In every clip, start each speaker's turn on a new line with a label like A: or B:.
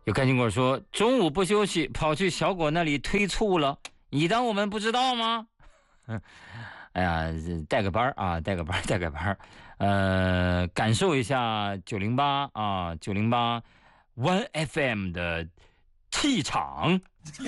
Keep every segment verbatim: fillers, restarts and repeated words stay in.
A: 有开心果说中午不休息跑去小果那里推醋了，你当我们不知道吗？哎呀，带个班啊，带个班，带个班，呃，感受一下九零八啊，九零八 One F M 的气场。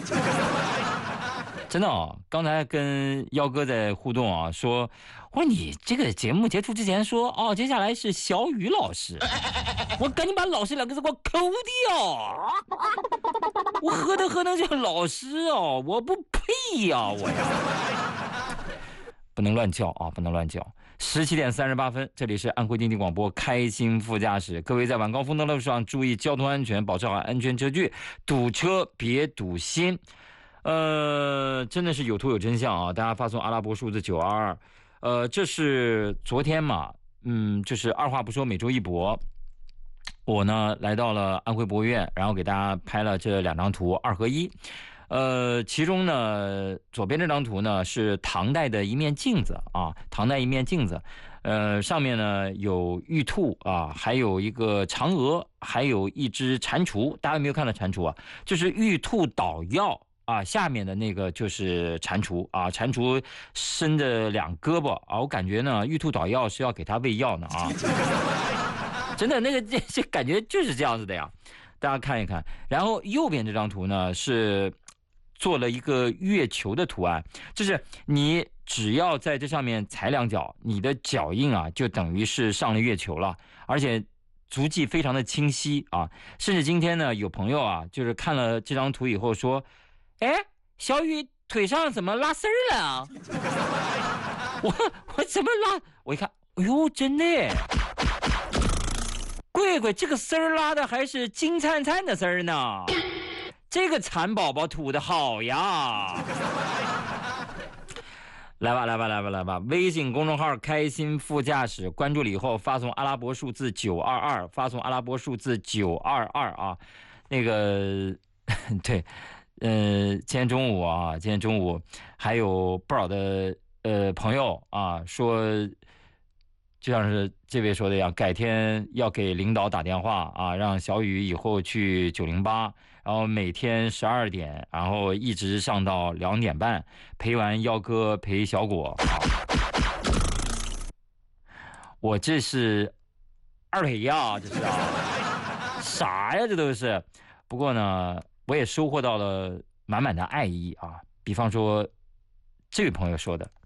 A: 真的哦，刚才跟幺哥在互动啊，说，我说你这个节目结束之前说，哦，接下来是小雨老师，我赶紧把老师两个字给我抠掉，我何德何能叫老师哦，我不配呀、啊，我呀，不能乱叫啊，不能乱叫。十七点三十八分，这里是安徽经济广播开心副驾驶，各位在晚高峰的路上注意交通安全，保持好安全车距，堵车别堵心。呃，真的是有图有真相啊！大家发送阿拉伯数字九二二，呃，这是昨天嘛，嗯，就是二话不说，每周一博，我呢来到了安徽博物院，然后给大家拍了这两张图，二合一。呃，其中呢，左边这张图呢是唐代的一面镜子啊，唐代一面镜子，呃，上面呢有玉兔啊，还有一个嫦娥，还有一只蟾蜍。大家有没有看到蟾蜍啊？就是玉兔捣药。啊，下面的那个就是蟾蜍啊，蟾蜍伸着两胳膊啊，我感觉呢，玉兔捣药是要给他喂药呢啊，真的那个这这感觉就是这样子的呀，大家看一看。然后右边这张图呢是做了一个月球的图案，就是你只要在这上面踩两脚，你的脚印啊就等于是上了月球了，而且足迹非常的清晰啊。甚至今天呢，有朋友啊，就是看了这张图以后说。哎，小雨腿上怎么拉丝儿了？我我怎么拉？我一看，哎呦，真的！贵贵，这个丝儿拉的还是金灿灿的丝儿呢。这个蚕宝宝吐的好呀！来吧，来吧，来吧，来吧！微信公众号“开心副驾驶”，关注了以后发送阿拉伯数字九二二，发送阿拉伯数字九二二啊。那个，对。呃，今天中午啊，今天中午还有不少的呃朋友啊说，就像是这位说的一样，改天要给领导打电话啊，让小雨以后去九零八，然后每天十二点，然后一直上到两点半，陪完幺哥陪小果。我这是二陪呀，这是啊，啥呀？这都是。不过呢。我也收获到了满满的爱意啊！比方说，这位朋友说的，